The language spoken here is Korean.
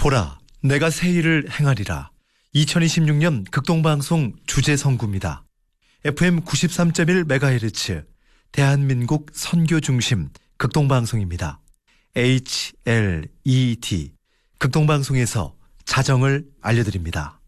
보라, 내가 새 일을 행하리라. 2026년 극동방송 주제선구입니다. FM 93.1MHz 대한민국 선교 중심 극동방송입니다. HLED 극동방송에서 자정을 알려드립니다.